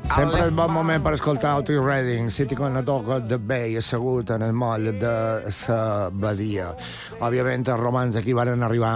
Sempre el bon moment per escoltar Otis Redding, Sitting on a Dock at the Bay, assegut en el moll de la badia. Òbviament, els romans aquí van arribar